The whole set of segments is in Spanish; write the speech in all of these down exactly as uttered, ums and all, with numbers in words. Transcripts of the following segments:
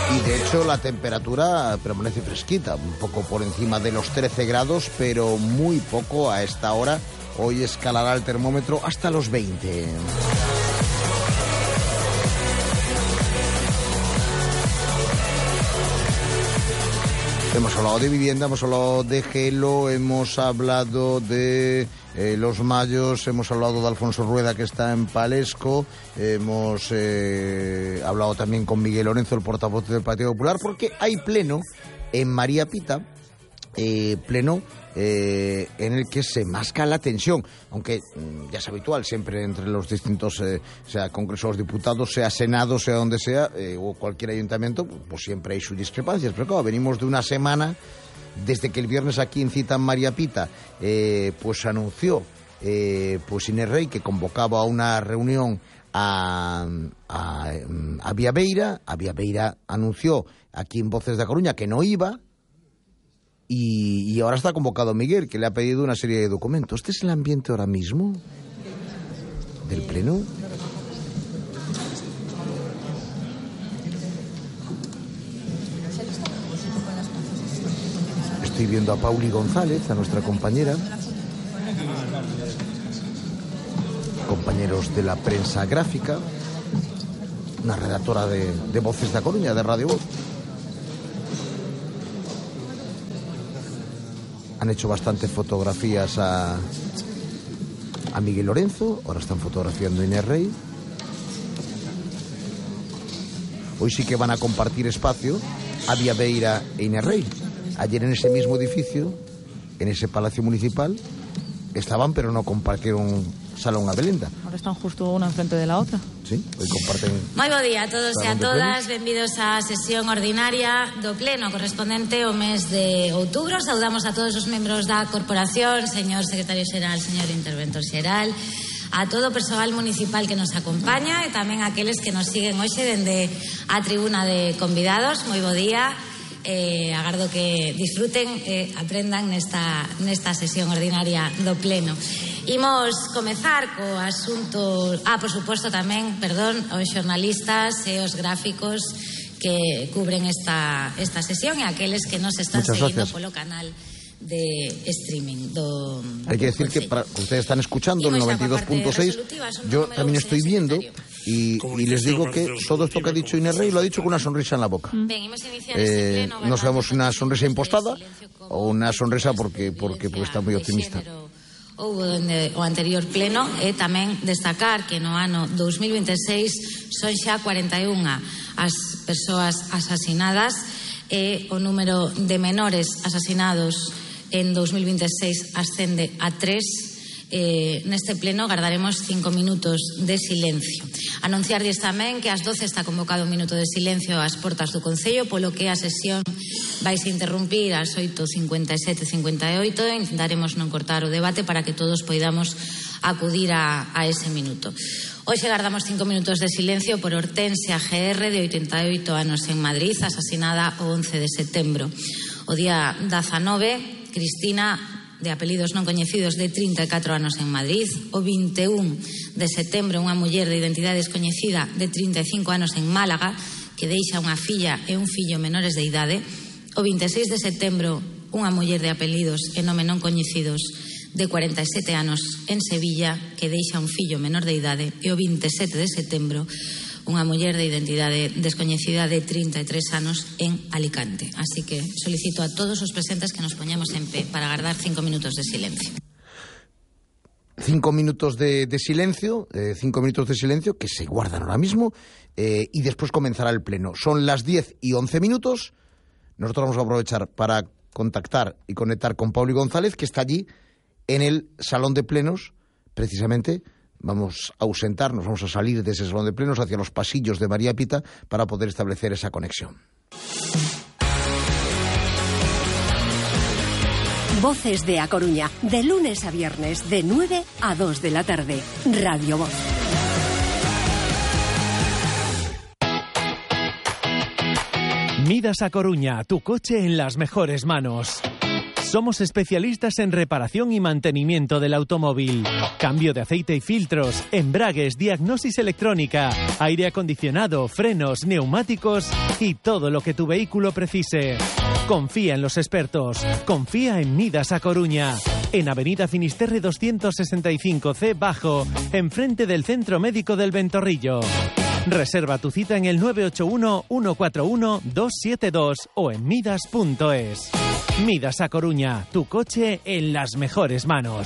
Y de hecho la temperatura permanece fresquita, un poco por encima de los trece grados, pero muy poco a esta hora. Hoy escalará el termómetro hasta los veinte. Hemos hablado de vivienda, hemos hablado de Gelo, hemos hablado de eh, los Mayos, hemos hablado de Alfonso Rueda, que está en Palesco, hemos eh, hablado también con Miguel Lorenzo, el portavoz del Partido Popular, porque hay pleno en María Pita, eh, pleno eh, en el que se masca la tensión, aunque ya es habitual siempre entre los distintos, eh, sea Congreso de los Diputados, sea Senado, sea donde sea, eh, o cualquier ayuntamiento, pues siempre hay sus discrepancias. Pero claro, venimos de una semana, desde que el viernes aquí en Cita en María Pita, eh, pues anunció eh, pues Inés Rey que convocaba a una reunión a, a, a Viabeira. A Viabeira anunció aquí en Voces de A Coruña que no iba. Y, y ahora está convocado Miguel, que le ha pedido una serie de documentos. ¿Este es el ambiente ahora mismo del pleno? Estoy viendo a Pauli González, a nuestra compañera. Compañeros de la prensa gráfica. Una redactora de, de Voces de A Coruña, de Radio Voz. Han hecho bastantes fotografías a, a Miguel Lorenzo, ahora están fotografiando a Inés Rey. Hoy sí que van a compartir espacio a Viabeira e Inés Rey. Ayer en ese mismo edificio, en ese palacio municipal, estaban pero no compartieron salón a Belenda. Ahora están justo una enfrente de la otra. Sí, hoy comparten. Moi bo día a todos e a todas, benvidos á sesión ordinaria do pleno correspondente ao mes de outubro. Saudamos a todos os membros da corporación, señor secretario xeral, señor interventor xeral, a todo o persoal municipal que nos acompaña e tamén a aqueles que nos siguen hoxe dende a tribuna de convidados. Moi bo día. Eh, agardo que disfruten e eh, aprendan nesta, nesta sesión ordinaria do pleno. Imos comezar co asunto... Ah, por suposto tamén, perdón, os xornalistas e os gráficos que cubren esta, esta sesión e aqueles que nos están Muchas seguindo gracias. polo canal de streaming do... Hay que decir que para, ustedes están escuchando el noventa y dos punto seis, yo también estoy viendo y, y les digo que todo esto que ha dicho Inés Rey lo ha dicho con una sonrisa en la boca. Eh, no sabemos si una sonrisa impostada o una sonrisa porque, porque, porque está muy optimista. Houbo dende o anterior pleno e tamén destacar que no ano dos mil veintiséis son xa cuarenta e unha as persoas asasinadas e o número de menores asasinados en dos mil veintiséis ascende a tres. Eh, neste pleno guardaremos cinco minutos de silencio. Anunciarlles tamén que ás doce está convocado un minuto de silencio ás portas do Concello, polo que a sesión vais a interrumpir ás oito cincuenta e sete cincuenta e oito e intentaremos non cortar o debate para que todos poidamos acudir a, a ese minuto. Hoxe guardamos cinco minutos de silencio por Hortensia G R, de oitenta e oito anos, en Madrid, asasinada o once de setembro. O día dezanove, Cristina, de apelidos non coñecidos, de trinta e catro anos, en Madrid. O vinte e un de setembro, unha muller de identidade descoñecida de trinta e cinco anos, en Málaga, que deixa unha filla e un fillo menores de idade. O vinte e seis de setembro, unha muller de apelidos e nome non coñecidos de cuarenta e sete anos, en Sevilla, que deixa un fillo menor de idade. E o vinte e sete de setembro, unha muller de identidade descoñecida de trinta e tres anos, en Alicante. Así que solicito a todos os presentes que nos poñamos en pé para agardar cinco minutos de silencio. Cinco minutos de, de silencio, eh, cinco minutos de silencio que se guardan ahora mismo eh, y después comenzará el pleno. Son las diez y once minutos. Nosotros vamos a aprovechar para contactar y conectar con Pauli González, que está allí en el salón de plenos, precisamente. Vamos a ausentarnos, vamos a salir de ese salón de plenos hacia los pasillos de María Pita para poder establecer esa conexión. Voces de A Coruña, de lunes a viernes, de nueve a dos de la tarde. Radio Voz. Midas A Coruña, tu coche en las mejores manos. Somos especialistas en reparación y mantenimiento del automóvil. Cambio de aceite y filtros, embragues, diagnosis electrónica, aire acondicionado, frenos, neumáticos y todo lo que tu vehículo precise. Confía en los expertos. Confía en Midas A Coruña. En Avenida Finisterre doscientos sesenta y cinco C Bajo, enfrente del Centro Médico del Ventorrillo. Reserva tu cita en el nueve ocho uno, uno cuatro uno, dos siete dos o en midas punto es. Midas A Coruña, tu coche en las mejores manos.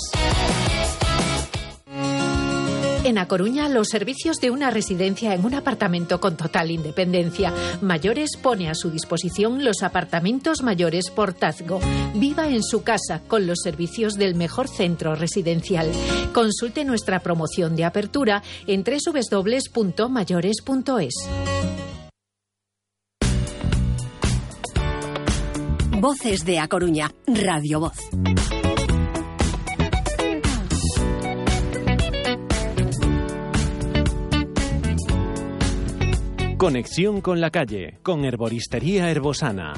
En A Coruña, los servicios de una residencia en un apartamento con total independencia. Mayores pone a su disposición los apartamentos mayores Portazgo. Viva en su casa con los servicios del mejor centro residencial. Consulte nuestra promoción de apertura en doble u doble u doble u punto mayores punto es. Voces de A Coruña, Radio Voz. Conexión con la calle, con Herboristería Herbosana.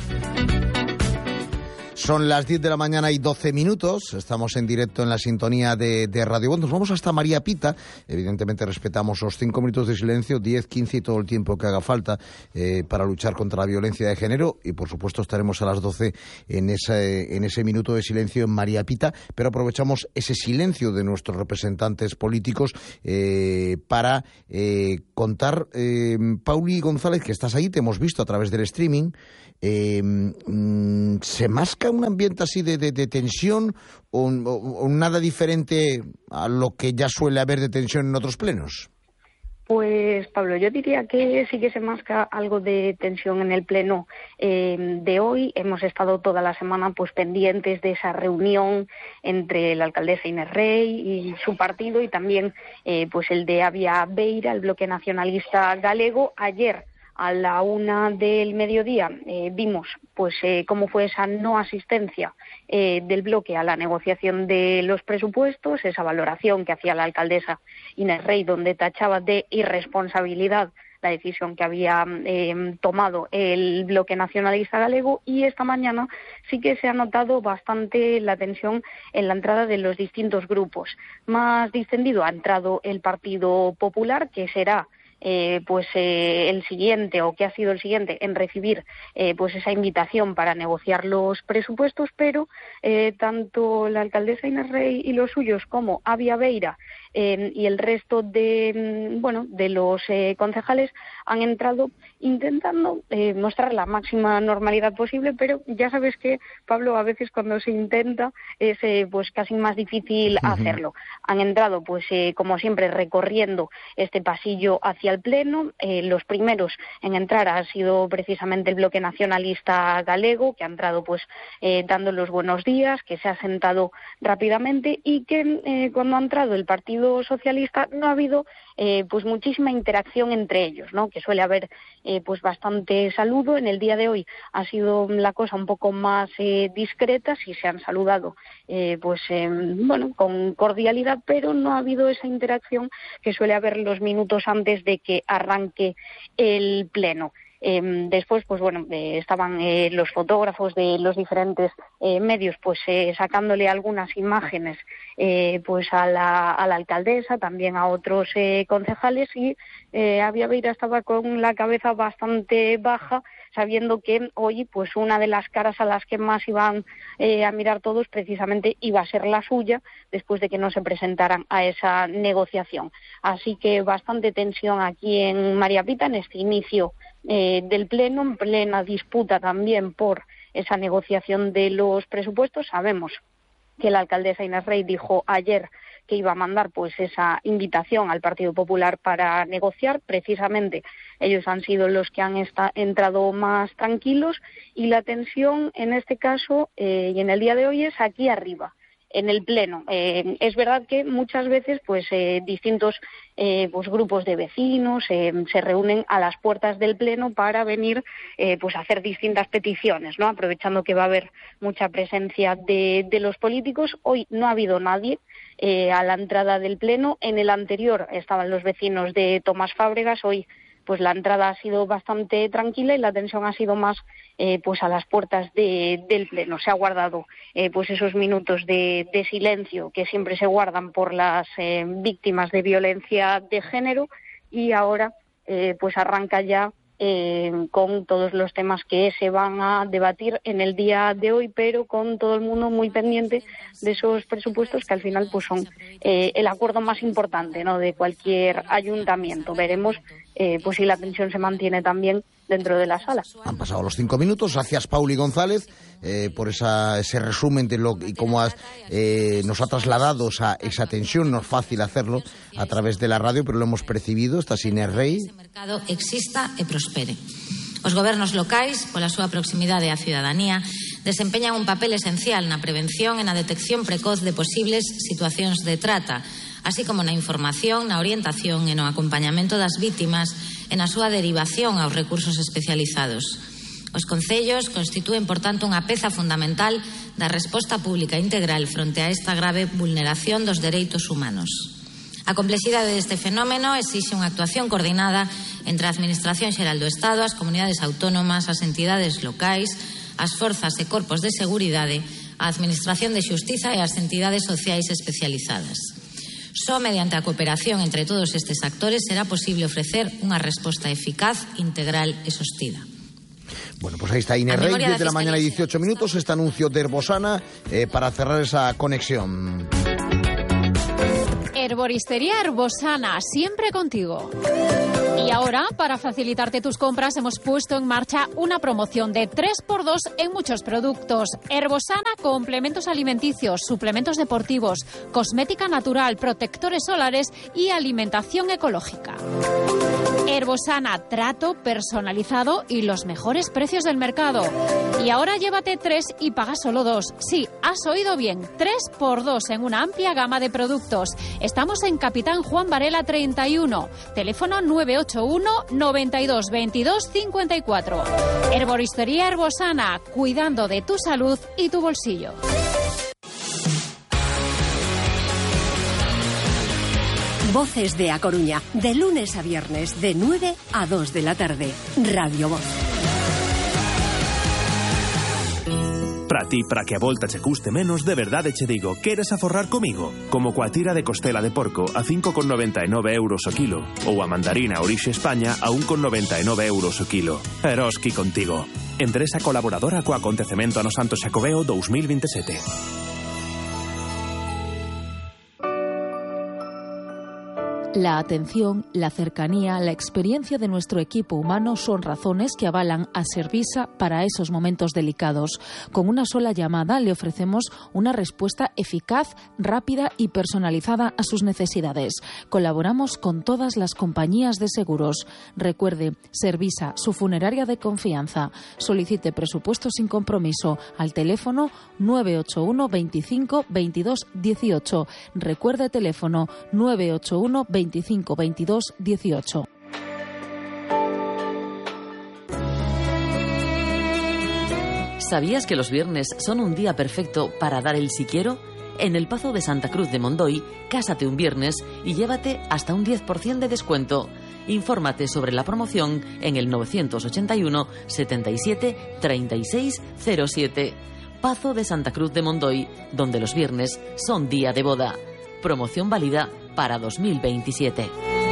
Son las diez de la mañana y doce minutos. Estamos en directo en la sintonía de, de Radio Voz. Nos vamos hasta María Pita. Evidentemente respetamos los cinco minutos de silencio, diez, quince y todo el tiempo que haga falta eh, para luchar contra la violencia de género. Y por supuesto estaremos a las doce en ese, en ese minuto de silencio en María Pita. Pero aprovechamos ese silencio de nuestros representantes políticos eh, para eh, contar. Eh, Pauli González, que estás ahí, te hemos visto a través del streaming. Eh, ¿Se masca un ambiente así de, de, de tensión o, o, o nada diferente a lo que ya suele haber de tensión en otros plenos? Pues, Pablo, yo diría que sí que se masca algo de tensión en el pleno eh, de hoy. Hemos estado toda la semana pues pendientes de esa reunión entre la alcaldesa Inés Rey y su partido y también eh, pues el de Avia Beira, el bloque nacionalista galego. Ayer, a la una del mediodía, eh, vimos pues eh, cómo fue esa no asistencia eh, del bloque a la negociación de los presupuestos, esa valoración que hacía la alcaldesa Inés Rey, donde tachaba de irresponsabilidad la decisión que había eh, tomado el bloque nacionalista galego, y esta mañana sí que se ha notado bastante la tensión en la entrada de los distintos grupos. Más distendido ha entrado el Partido Popular, que será Eh, pues eh, el siguiente, o que ha sido el siguiente en recibir eh, pues esa invitación para negociar los presupuestos, pero eh, tanto la alcaldesa Inés Rey y los suyos como Avia Beira eh, y el resto de bueno de los eh, concejales han entrado intentando eh, mostrar la máxima normalidad posible, pero ya sabes que, Pablo, a veces cuando se intenta es eh, pues casi más difícil uh-huh. hacerlo. Han entrado pues eh, como siempre recorriendo este pasillo hacia el pleno. Eh, los primeros en entrar ha sido precisamente el bloque nacionalista galego, que ha entrado pues eh, dando los buenos días, que se ha sentado rápidamente, y que eh, cuando ha entrado el Partido Socialista no ha habido eh, pues muchísima interacción entre ellos, ¿no? Que suele haber eh, pues bastante saludo. En el día de hoy ha sido la cosa un poco más eh, discreta, sí se han saludado eh, pues eh, bueno con cordialidad, pero no ha habido esa interacción que suele haber los minutos antes de que arranque el pleno. Eh, después, pues bueno, eh, estaban eh, los fotógrafos de los diferentes eh, medios, pues eh, sacándole algunas imágenes, eh, pues a la, a la alcaldesa, también a otros eh, concejales, y eh, Avia Beira estaba con la cabeza bastante baja, sabiendo que hoy, pues una de las caras a las que más iban eh, a mirar todos, precisamente iba a ser la suya, después de que no se presentaran a esa negociación. Así que bastante tensión aquí en María Pita en este inicio Eh, del pleno, en plena disputa también por esa negociación de los presupuestos. Sabemos que la alcaldesa Inés Rey dijo ayer que iba a mandar pues esa invitación al Partido Popular para negociar. Precisamente ellos han sido los que han esta, entrado más tranquilos, y la tensión en este caso eh, y en el día de hoy es aquí arriba, en el pleno. Eh, es verdad que muchas veces pues eh, distintos eh, pues grupos de vecinos eh, se reúnen a las puertas del pleno para venir eh, pues a hacer distintas peticiones, ¿no? Aprovechando que va a haber mucha presencia de, de los políticos. Hoy no ha habido nadie eh, a la entrada del pleno. En el anterior estaban los vecinos de Tomás Fábregas, hoy pues la entrada ha sido bastante tranquila y la tensión ha sido más eh, pues a las puertas de, del Pleno. Se ha guardado eh, pues esos minutos de, de silencio que siempre se guardan por las eh, víctimas de violencia de género, y ahora eh, pues arranca ya Eh, con todos los temas que se van a debatir en el día de hoy, pero con todo el mundo muy pendiente de esos presupuestos que al final pues son eh, el acuerdo más importante, ¿no?, de cualquier ayuntamiento. Veremos eh, pues si la tensión se mantiene también dentro de la sala. Han pasado los cinco minutos. Gracias, Pauli González, eh, por esa, ese resumen de lo y cómo has, eh, nos ha trasladado esa, esa tensión. No es fácil hacerlo a través de la radio, pero lo hemos percibido. Esta Sinerrey. Ese mercado exista e prospere. Os gobernos locais, pola súa proximidade á cidadanía, desempeñan un papel esencial na prevención e na detección precoz de posibles situacións de trata, así como na información, na orientación e no acompañamento das vítimas e na súa derivación aos recursos especializados. Os concellos constitúen, por tanto, unha peza fundamental da resposta pública integral fronte a esta grave vulneración dos dereitos humanos. A complexidade deste fenómeno exixe unha actuación coordinada entre a Administración Xeral do Estado, as comunidades autónomas, as entidades locais, as forzas e corpos de seguridade, a Administración de Xustiza e as entidades sociais especializadas. Só mediante a cooperación entre todos estes actores será posible ofrecer unha resposta eficaz, integral e sostida. Bueno, pues ahí está Inés Rey, diez de la mañana y dieciocho minutos, este anuncio de Herbosana eh, para cerrar esa conexión. Herboristería Herbosana, siempre contigo. Y ahora, para facilitarte tus compras, hemos puesto en marcha una promoción de tres por dos en muchos productos. Herbosana, complementos alimenticios, suplementos deportivos, cosmética natural, protectores solares y alimentación ecológica. Herbosana, trato personalizado y los mejores precios del mercado. Y ahora llévate tres y paga solo dos. Sí, has oído bien, tres por dos en una amplia gama de productos. Estamos en Capitán Juan Varela treinta y uno, teléfono nueve ocho uno, noventa y dos, veintidós, cincuenta y cuatro. Herboristería Herbosana, cuidando de tu salud y tu bolsillo. Voces de A Coruña, de lunes a viernes, de nueve a dos de la tarde. Radio Voz. Para ti, para que a volta che custe menos, de verdade che digo, queres aforrar comigo? Como coa tira de costela de porco a cinco con noventa e nove euros o kilo, ou a mandarina Orixe España a un con noventa e nove euros o kilo. Eroski contigo. Empresa colaboradora co acontecemento ano Santo Xacobeo dos mil veintisiete. La atención, la cercanía, la experiencia de nuestro equipo humano son razones que avalan a Servisa para esos momentos delicados. Con una sola llamada le ofrecemos una respuesta eficaz, rápida y personalizada a sus necesidades. Colaboramos con todas las compañías de seguros. Recuerde, Servisa, su funeraria de confianza. Solicite presupuesto sin compromiso al teléfono nueve ocho uno, veinticinco, veintidós, dieciocho. Recuerde teléfono nueve ocho uno, veinticinco, veintidós, dieciocho. ¿Sabías que los viernes son un día perfecto para dar el si quiero? En el Pazo de Santa Cruz de Mondoy, cásate un viernes y llévate hasta un diez por ciento de descuento. Infórmate sobre la promoción en el novecientos ochenta y uno, setenta y siete, treinta y seis, cero siete. Pazo de Santa Cruz de Mondoy, donde los viernes son día de boda. Promoción válida para dos mil veintisiete.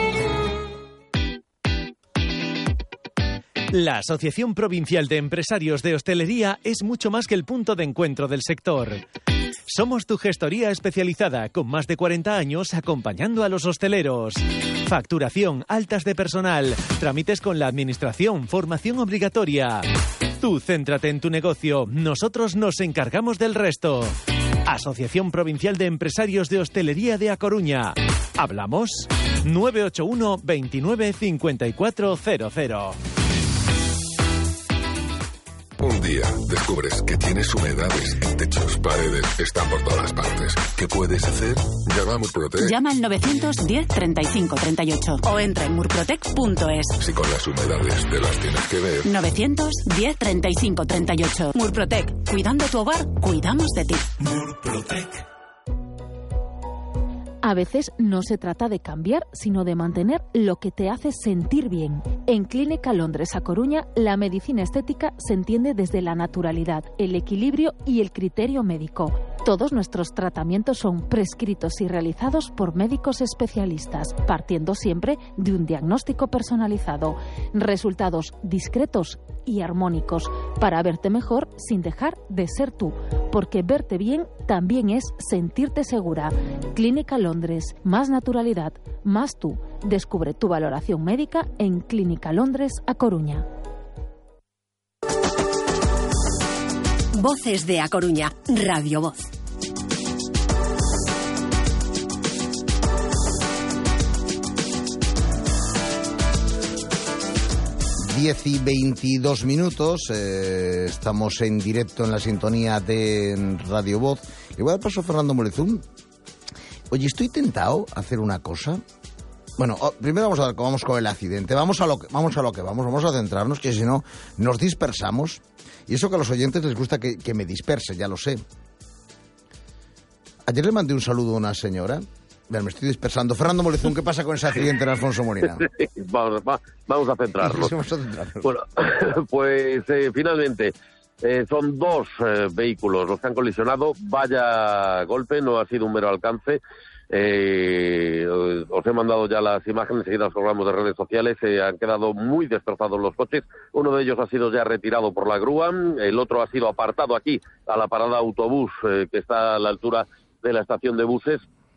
La Asociación Provincial de Empresarios de Hostelería es mucho más que el punto de encuentro del sector. Somos tu gestoría especializada con más de cuarenta años acompañando a los hosteleros. Facturación, altas de personal, trámites con la administración, formación obligatoria. Tú céntrate en tu negocio, nosotros nos encargamos del resto. Asociación Provincial de Empresarios de Hostelería de A Coruña. ¿Hablamos? nueve ocho uno, veintinueve, cincuenta y cuatro cero cero. Un día descubres que tienes humedades en techos, paredes, están por todas partes. ¿Qué puedes hacer? Llama a Murprotec. Llama al novecientos diez, treinta y cinco, treinta y ocho o entra en murprotec punto es. Si con las humedades te las tienes que ver. novecientos diez, treinta y cinco, treinta y ocho. Murprotec. Cuidando tu hogar, cuidamos de ti. Murprotec. A veces no se trata de cambiar, sino de mantener lo que te hace sentir bien. En Clínica Londres A Coruña, la medicina estética se entiende desde la naturalidad, el equilibrio y el criterio médico. Todos nuestros tratamientos son prescritos y realizados por médicos especialistas, partiendo siempre de un diagnóstico personalizado. Resultados discretos y armónicos para verte mejor sin dejar de ser tú, porque verte bien también es sentirte segura. Clínica Londres, más naturalidad, más tú. Descubre tu valoración médica en Clínica Londres A Coruña. Voces de A Coruña, Radio Voz. diez y veintidós minutos, eh, estamos en directo en la sintonía de Radio Voz. Le voy a dar paso a Fernando Molezún. Oye, estoy tentado a hacer una cosa. Bueno, oh, primero vamos a ver, vamos con el accidente. Vamos a lo que vamos, a lo que vamos, vamos a centrarnos, que si no nos dispersamos. Y eso que a los oyentes les gusta que, que me disperse, ya lo sé. Ayer le mandé un saludo a una señora. Me estoy dispersando. Fernando Molezún, ¿qué pasa con ese accidente en Alfonso Molina? vamos, va, vamos a centrarnos. Sí, vamos a centrarnos. Bueno, pues eh, finalmente eh, son dos eh, vehículos los que han colisionado. Vaya golpe, no ha sido un mero alcance. Eh, os he mandado ya las imágenes, enseguida las colgamos de redes sociales. Eh, han quedado muy destrozados los coches. Uno de ellos ha sido ya retirado por la grúa. El otro ha sido apartado aquí a la parada autobús eh, que está a la altura de la estación de buses.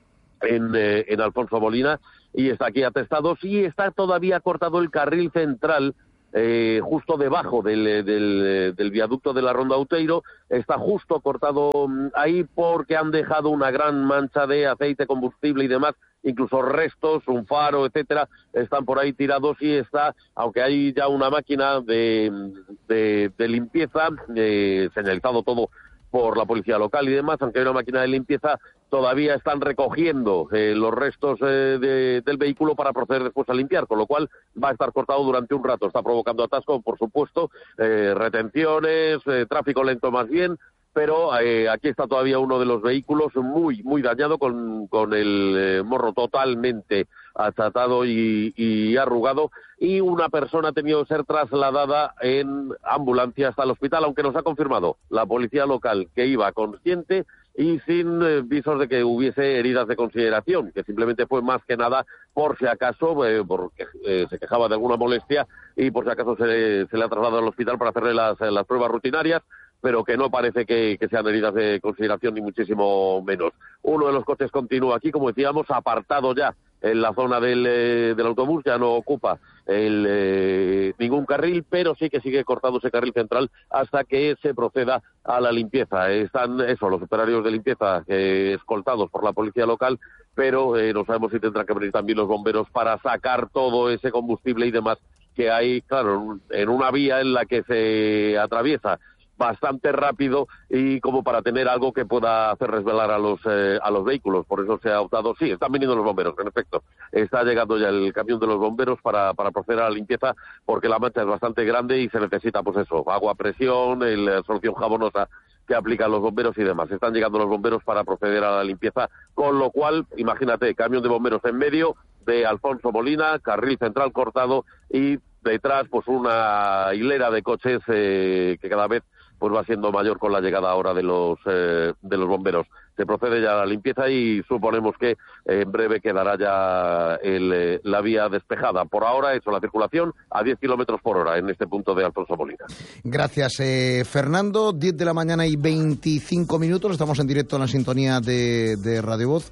En, eh, en Alfonso Molina, y está aquí atestado. Sí, está todavía cortado el carril central, eh, justo debajo del, del, del viaducto de la Ronda Outeiro. Está justo cortado ahí porque han dejado una gran mancha de aceite, combustible y demás, incluso restos, un faro, etcétera, están por ahí tirados. Y está, aunque hay ya una máquina de, de, de limpieza, eh, señalizado todo por la policía local y demás, aunque hay una máquina de limpieza, todavía están recogiendo eh, los restos eh, de, del vehículo para proceder después a limpiar, con lo cual va a estar cortado durante un rato. Está provocando atasco, por supuesto, eh, retenciones, eh, tráfico lento más bien, pero eh, aquí está todavía uno de los vehículos muy, muy dañado, con, con el eh, morro totalmente achatado y, y arrugado, y una persona ha tenido que ser trasladada en ambulancia hasta el hospital, aunque nos ha confirmado la policía local que iba consciente y sin eh, visos de que hubiese heridas de consideración, que simplemente fue más que nada por si acaso, eh, porque eh, se quejaba de alguna molestia y por si acaso se, se le ha trasladado al hospital para hacerle las, las pruebas rutinarias, pero que no parece que, que sean heridas de consideración ni muchísimo menos. Uno de los coches continúa aquí, como decíamos, apartado ya en la zona del, eh, del autobús, ya no ocupa el, eh, ningún carril, pero sí que sigue cortado ese carril central hasta que se proceda a la limpieza. Están eso, los operarios de limpieza eh, escoltados por la policía local, pero eh, no sabemos si tendrán que venir también los bomberos para sacar todo ese combustible y demás que hay, claro, en una vía en la que se atraviesa bastante rápido y como para tener algo que pueda hacer resbalar a los eh, a los vehículos. Por eso se ha optado, sí, están viniendo los bomberos, en efecto, está llegando ya el camión de los bomberos para, para proceder a la limpieza, porque la mancha es bastante grande y se necesita, pues eso, agua a presión, el, la solución jabonosa que aplican los bomberos y demás. Están llegando los bomberos para proceder a la limpieza, con lo cual, imagínate, camión de bomberos en medio de Alfonso Molina, carril central cortado y detrás pues una hilera de coches eh, que cada vez pues va siendo mayor con la llegada ahora de los eh, de los bomberos. Se procede ya a la limpieza y suponemos que eh, en breve quedará ya el, eh, la vía despejada. Por ahora, eso, la circulación a diez kilómetros por hora en este punto de Alfonso Molina. Gracias, eh, Fernando. diez de la mañana y veinticinco minutos. Estamos en directo en la sintonía de, de Radio Voz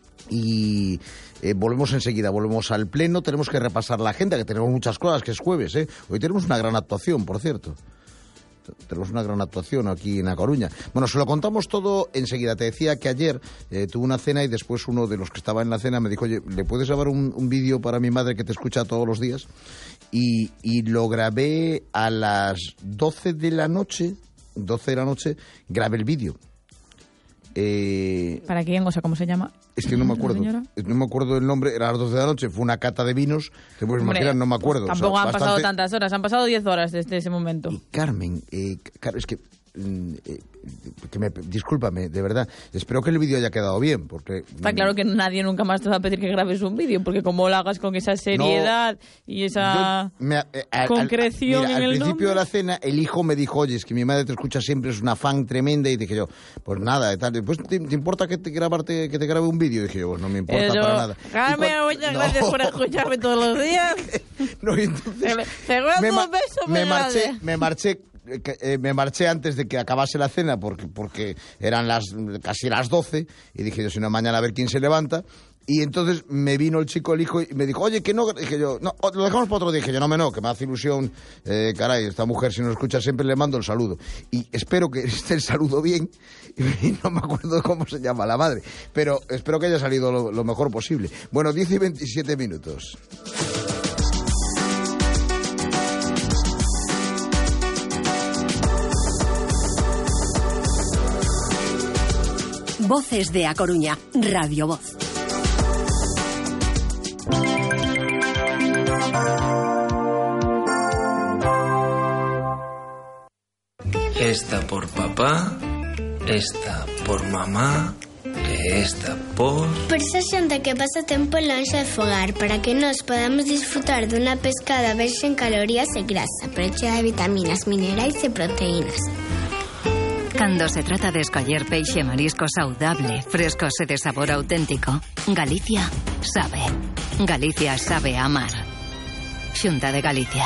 y eh, volvemos enseguida, volvemos al pleno. Tenemos que repasar la agenda, que tenemos muchas cosas, que es jueves, ¿eh? Hoy tenemos una gran actuación, por cierto. Tenemos una gran actuación aquí en A Coruña. Bueno, se lo contamos todo enseguida. Te decía que ayer eh, tuve una cena y después uno de los que estaba en la cena me dijo, oye, ¿le puedes grabar un, un vídeo para mi madre que te escucha todos los días? Y, y lo grabé a las doce de la noche, doce de la noche, grabé el vídeo. Eh, ¿Para quién? O sea, ¿cómo se llama? Es que no me acuerdo. No me acuerdo del nombre. Era a las doce de la noche. Fue una cata de vinos. Te puedes imaginar, no me acuerdo. Tampoco o sea, han bastante... pasado tantas horas. Han pasado diez horas desde ese momento. Y Carmen, eh, claro, es que que me, discúlpame, de verdad, espero que el vídeo haya quedado bien, porque... Está claro que nadie nunca más te va a pedir que grabes un vídeo, porque como lo hagas con esa seriedad no, y esa yo, me, eh, al, concreción mira, en el al principio nombre. de la cena, el hijo me dijo, oye, es que mi madre te escucha siempre, es una fan tremenda, y dije yo, pues nada, tal, después ¿te, te importa que te, grabarte, que te grabe un vídeo? Y dije yo, pues no me importa Eso, para nada. Carmen, muchas no. gracias por escucharme todos los días. no, entonces, te guardo me, un beso, me marché, me marché Eh, me marché antes de que acabase la cena porque, porque eran las casi las doce y dije yo, si no, mañana a ver quién se levanta. Y entonces me vino el chico, el hijo, y me dijo, oye, que no, dije yo, no, lo dejamos para otro día. Dije yo, no, me no, que me hace ilusión, eh, caray, esta mujer si nos escucha siempre le mando el saludo. Y espero que esté el saludo bien, y no me acuerdo cómo se llama la madre, pero espero que haya salido lo, lo mejor posible. Bueno, diez y veintisiete minutos. Voces de A Coruña, Radio Voz. Esta por papá, esta por mamá, e esta por... Por esa xente que pasa tempo lonxe de fogar, para que nós podamos disfrutar dunha pescada verxe en calorías e grasa, pero chea de vitaminas, minerais e proteínas. Cando se trata de escoller peixe e marisco saudable, frescos e de sabor auténtico, Galicia sabe. Galicia sabe amar. Xunta de Galicia.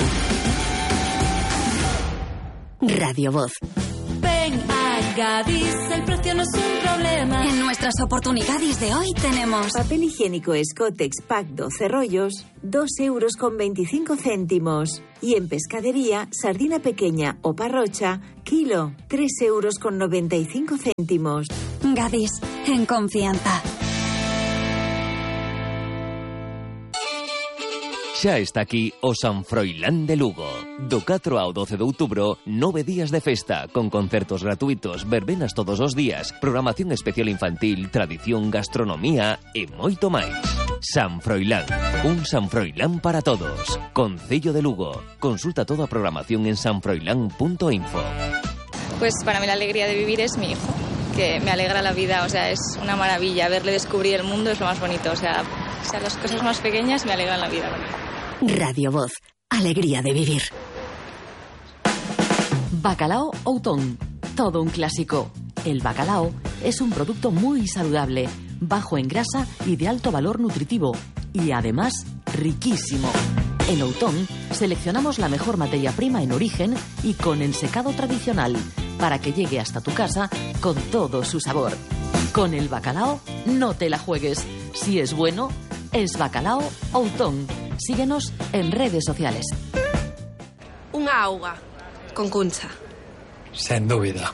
Radio Voz. Ven a Gadis, el precio no es un problema. En nuestras oportunidades de hoy tenemos papel higiénico Scotex Pack doce rollos, dos euros con veinticinco céntimos. Y en pescadería, sardina pequeña o parrocha, kilo, tres euros con noventa y cinco céntimos. Gadis, en confianza. Xa está aquí o San Froilán de Lugo. Do catro ao doce de outubro, nove días de festa, con concertos gratuitos, verbenas todos os días, programación especial infantil, tradición, gastronomía e moito máis. San Froilán, un San Froilán para todos. Concello de Lugo. Consulta toda a programación en san froilán punto info. Pues para mí la alegría de vivir es mi hijo, que me alegra la vida, o sea, es una maravilla. Verle descubrir el mundo es lo más bonito, o sea, o sea las cosas más pequeñas me alegran la vida. Radio Voz, alegría de vivir. Bacalao Outón, todo un clásico. El bacalao es un producto muy saludable, bajo en grasa y de alto valor nutritivo, y además riquísimo. En Outón seleccionamos la mejor materia prima en origen y con ensecado tradicional, para que llegue hasta tu casa con todo su sabor. Con el bacalao no te la juegues. Si es bueno, es Bacalao Outón. Síguenos en redes sociales. Unha auga con cuncha. Sen dúbida.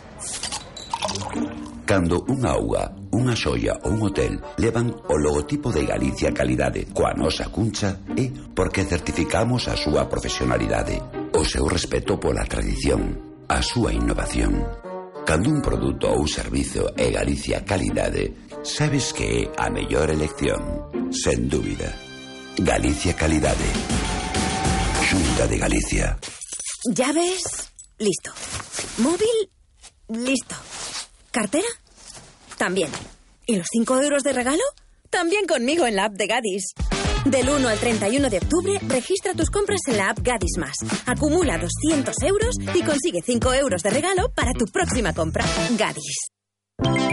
Cando unha auga, unha xoia ou un hotel levan o logotipo de Galicia Calidade coa nosa cuncha, é porque certificamos a súa profesionalidade, o seu respeto pola tradición, a súa innovación. Cando un produto ou servizo é Galicia Calidade, sabes que é a mellor elección, sen dúbida. Galicia Calidade. Xunta de Galicia. Llaves, listo. Móvil, listo. ¿Cartera? También. ¿Y los cinco euros de regalo? También conmigo en la app de Gadis. Del uno al treinta y uno de octubre, registra tus compras en la app Gadis Más. Acumula doscientos euros y consigue cinco euros de regalo para tu próxima compra. Gadis.